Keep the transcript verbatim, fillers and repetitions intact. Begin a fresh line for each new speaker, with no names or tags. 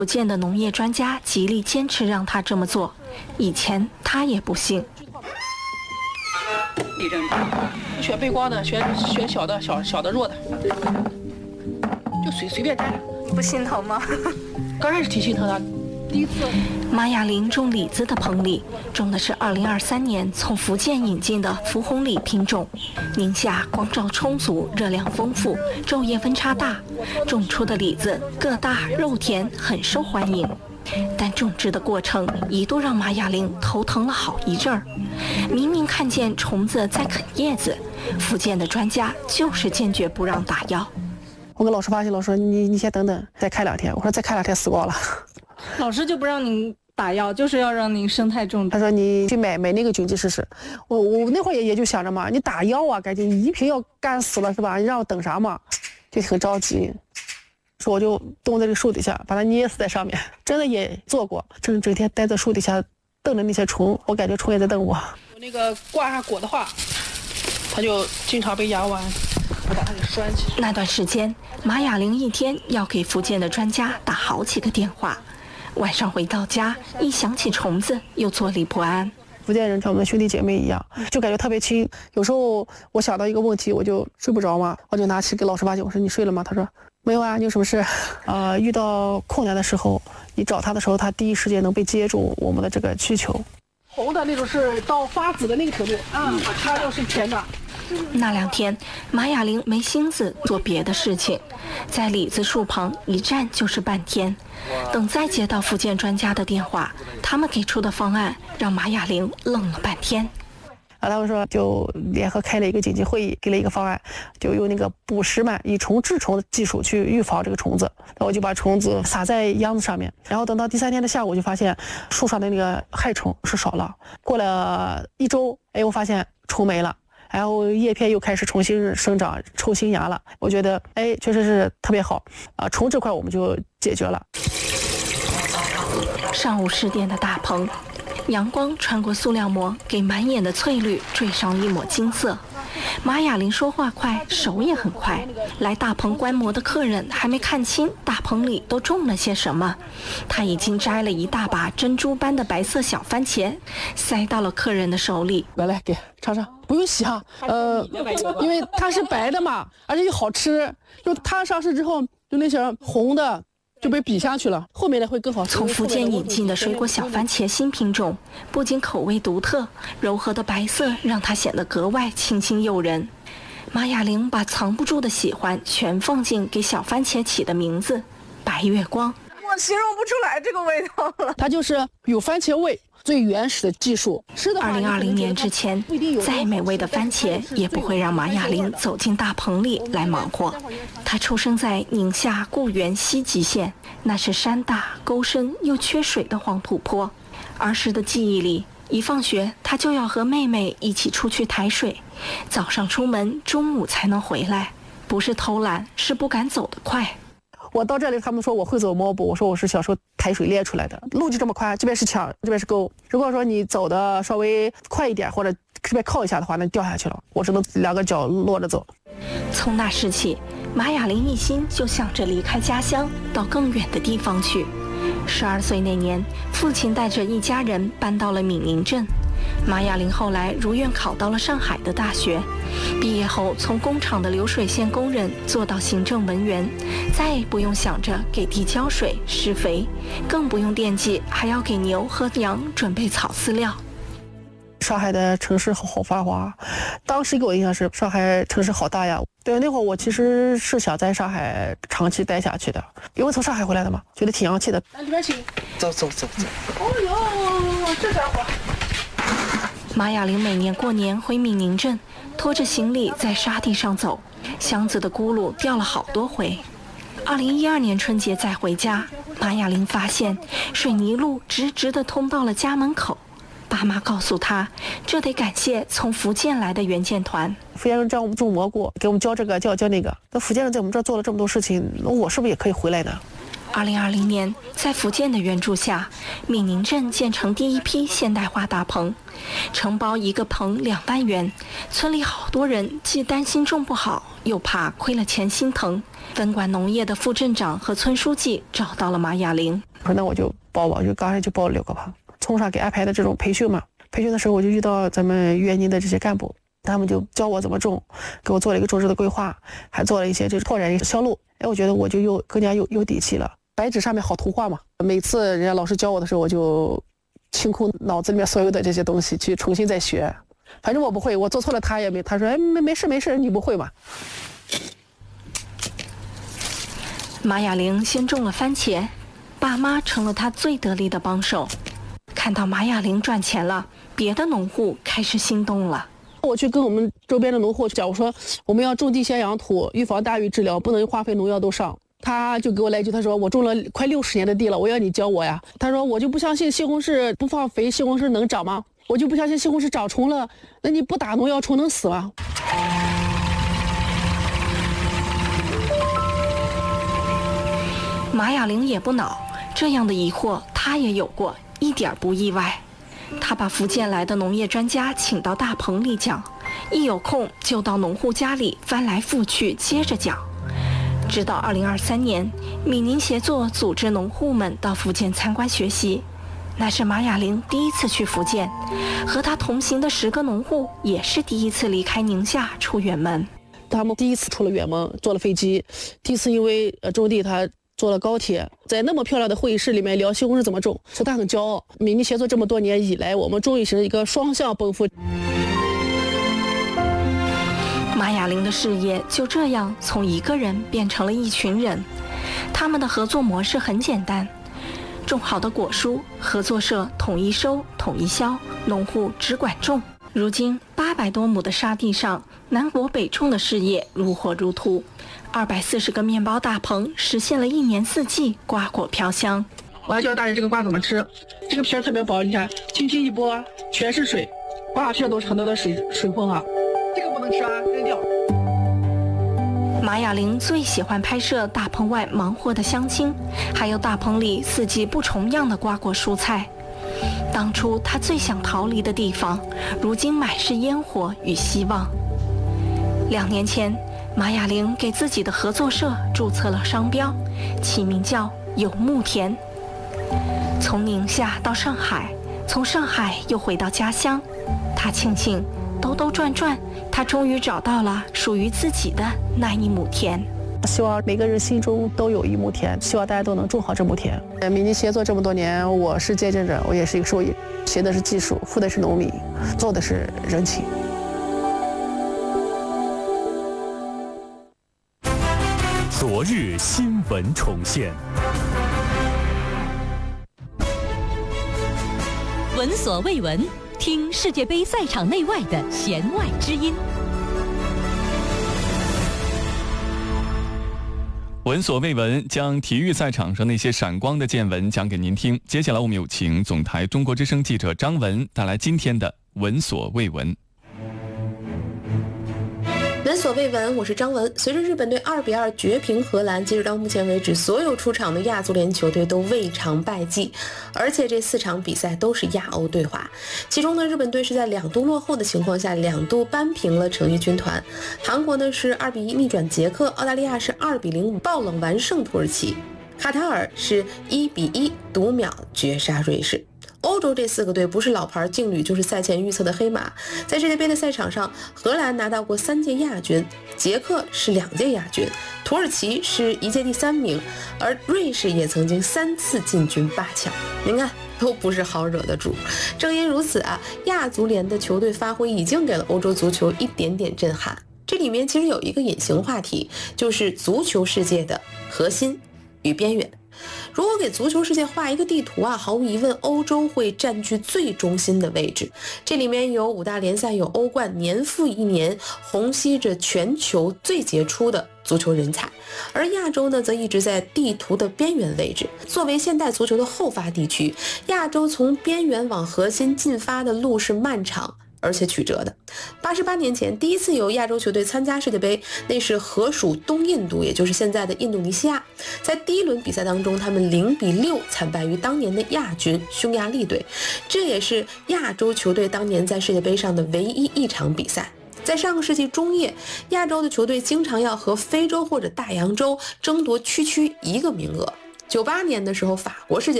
福建的农业专家极力坚持让他这么做，以前他也不信。
选背光的，选选小的，小小的弱的，就随随便摘。
你不心疼吗？
刚开始挺心疼的。第一次，
马雅玲种李子的棚里种的是二零二三年从福建引进的福红李品种，宁夏光照充足，热量丰富，昼夜温差大，种出的李子个大肉甜，很受欢迎。但种植的过程一度让马雅玲头疼了好一阵儿。明明看见虫子在啃叶子，福建的专家就是坚决不让打药。
我跟老师发现，老师说你你先等等，再开两天。我说再开两天死光了。
老师就不让您打药，就是要让您生态种植。
他说你去买买那个菌剂试试。我我那会儿也也就想着嘛，你打药啊，赶紧一瓶药干死了是吧？你让我等啥嘛？就很着急。说我就蹲在这个树底下，把它捏死在上面。真的也做过，整整天待在树底下瞪着那些虫，我感觉虫也在瞪我。
我那个挂上果的话，它就经常被压弯。我把它给拴起。
那段时间，马雅玲一天要给福建的专家打好几个电话。晚上回到家，一想起虫子，又坐立不安。
福建人像我们的兄弟姐妹一样，就感觉特别亲。有时候我想到一个问题，我就睡不着嘛，我就拿起给老师发信，我说你睡了吗？他说没有啊，你有什么事？呃，遇到困难的时候，你找他的时候，他第一时间能被接住我们的这个需求。
红的那种是到发紫的那个程度，啊，它就是甜的。
那两天，马雅玲没心思做别的事情，在李子树旁一站就是半天。等再接到福建专家的电话，他们给出的方案让马雅玲愣了半天。
啊，他们说就联合开了一个紧急会议，给了一个方案，就用那个捕食螨以虫治虫的技术去预防这个虫子。然后我就把虫子撒在秧子上面，然后等到第三天的下午，就发现树上的那个害虫是少了。过了一周，哎，我发现虫没了。然后叶片又开始重新生长，抽新芽了。我觉得，哎，确实是特别好啊！虫这块我们就解决了。
上午十点的大棚，阳光穿过塑料膜，给满眼的翠绿缀上一抹金色。马雅玲说话快，手也很快。来大棚观摩的客人还没看清大棚里都种了些什么，她已经摘了一大把珍珠般的白色小番茄，塞到了客人的手里。
来来，给尝尝，不用洗哈，呃，因为它是白的嘛，而且又好吃。就它上市之后，就那些红的就被比下去了，后面的会更好吃。
从福建引进的水果小番茄新品种，不仅口味独特，柔和的白色让它显得格外清新诱人。马雅玲把藏不住的喜欢全放进给小番茄起的名字“白月光”。
我形容不出来这个味道了。
它就是有番茄味，最原始的技术。
二零二零年之前，再美味的番茄也不会让马雅玲走进大棚里来忙活。她出生在宁夏固原西极县，那是山大沟深又缺水的黄土坡。儿时的记忆里，一放学她就要和妹妹一起出去抬水，早上出门，中午才能回来。不是偷懒，是不敢走得快。
我到这里，他们说我会走摸步，我说我是小时候抬水练出来的。路就这么宽，这边是墙，这边是沟。如果说你走的稍微快一点，或者这边靠一下的话，那掉下去了。我只能两个脚落着走。
从那时起，马雅玲一心就想着离开家乡，到更远的地方去。十二岁那年，父亲带着一家人搬到了闽宁镇。马雅玲后来如愿考到了上海的大学，毕业后从工厂的流水线工人做到行政文员，再也不用想着给地浇水施肥，更不用惦记还要给牛和羊准备草饲料。
上海的城市好好繁华，当时给我印象是上海城市好大呀。对，那会儿我其实是想在上海长期待下去的，因为从上海回来的嘛，觉得挺洋气的。
来里边请，
走走走走。
哦呦，这家伙！
马雅玲每年过年回闽宁镇，拖着行李在沙地上走，箱子的轱辘掉了好多回。二零一二年春节再回家，马雅玲发现水泥路直直地通到了家门口。爸妈告诉她，这得感谢从福建来的援建团。
福建人教我们种蘑菇，给我们教这个教教那个。那福建人在我们这儿做了这么多事情，那我是不是也可以回来呢？
二零二零年，在福建的援助下，闽宁镇建成第一批现代化大棚，承包一个棚两万元。村里好多人既担心种不好，又怕亏了钱心疼。分管农业的副镇长和村书记找到了马雅玲。
我说那我就报吧，我就刚才就报了六个吧。从上给安排的这种培训嘛，培训的时候我就遇到咱们园林的这些干部，他们就教我怎么种，给我做了一个种植的规划，还做了一些这拓展一个销路。哎，我觉得我就又更加有有底气了。白纸上面好图画嘛，每次人家老师教我的时候，我就清空脑子里面所有的这些东西，去重新再学。反正我不会，我做错了他也没，他说哎没没事没事，你不会嘛。
马雅玲先种了番茄，爸妈成了她最得力的帮手。看到马雅玲赚钱了，别的农户开始心动了。
我去跟我们周边的农户讲，我说我们要种地先养土，预防大雨治疗，不能化肥农药都上。他就给我来一句，他说我种了快六十年的地了，我要你教我呀。他说我就不相信西红柿不放肥西红柿能长吗？我就不相信西红柿长虫了，那你不打农药虫能死吗？
马雅玲也不恼，这样的疑惑她也有过，一点不意外。她把福建来的农业专家请到大棚里讲，一有空就到农户家里翻来覆去接着讲。直到二零二三年，闽宁协作组织农户们到福建参观学习，那是马雅玲第一次去福建，和她同行的十个农户也是第一次离开宁夏出远门。
他们第一次出了远门，坐了飞机，第一次因为呃种地他坐了高铁，在那么漂亮的会议室里面聊西红柿怎么种，说他很骄傲。闽宁协作这么多年以来，我们终于是一个双向奔赴。
马雅玲的事业就这样从一个人变成了一群人。他们的合作模式很简单，种好的果蔬，合作社统一收统一销，农户只管种。如今八百多亩的沙地上，南国北种的事业如火如荼，二百四十个面包大棚实现了一年四季瓜果飘香。
我要教大家这个瓜怎么吃，这个皮儿特别薄，你看轻轻一拨全是水，瓜皮都是很多的水水分啊，这个不能吃啊，扔掉。
马雅玲最喜欢拍摄大棚外忙活的乡亲，还有大棚里四季不重样的瓜果蔬菜。当初她最想逃离的地方，如今满是烟火与希望。两年前，马雅玲给自己的合作社注册了商标，起名叫有牧田。从宁夏到上海，从上海又回到家乡，她庆幸兜兜转转，她终于找到了属于自己的那一亩田。
希望每个人心中都有一亩田，希望大家都能种好这亩田。闽宁协作这么多年，我是见证者，我也是一个受益，学的是技术，付的是农民，做的是人情。
昨日新闻重现，
闻所未闻，听世界杯赛场内外的弦外之音。
闻所未闻，将体育赛场上那些闪光的见闻讲给您听。接下来我们有请总台中国之声记者张文带来今天的闻所未闻。
闻所未闻，我是张文。随着日本队二比二绝平荷兰，截止到目前为止，所有出场的亚足联球队都未尝败绩，而且这四场比赛都是亚欧对话。其中呢，日本队是在两度落后的情况下，两度扳平了诚意军团。韩国呢是二比一逆转捷克，澳大利亚是二比零爆冷完胜土耳其，卡塔尔是一比一独秒绝杀瑞士。欧洲这四个队不是老牌劲旅，就是赛前预测的黑马。在世界杯的赛场上，荷兰拿到过三届亚军，捷克是两届亚军，土耳其是一届第三名，而瑞士也曾经三次进军八强。您看，都不是好惹的主。正因如此啊，亚足联的球队发挥已经给了欧洲足球一点点震撼。这里面其实有一个隐形话题，就是足球世界的核心与边缘。如果给足球世界画一个地图啊，毫无疑问，欧洲会占据最中心的位置。这里面有五大联赛，有欧冠，年复一年虹吸着全球最杰出的足球人才。而亚洲呢，则一直在地图的边缘位置。作为现代足球的后发地区，亚洲从边缘往核心进发的路是漫长而且曲折的。八十八年前，第一次有亚洲球队参加世界杯，那是荷属东印度，也就是现在的印度尼西亚。在第一轮比赛当中，他们零比六惨败于当年的亚军匈牙利队，这也是亚洲球队当年在世界杯上的唯一一场比赛。在上个世纪中叶，亚洲的球队经常要和非洲或者大洋洲争夺区区一个名额。 九八年的时候，法国世界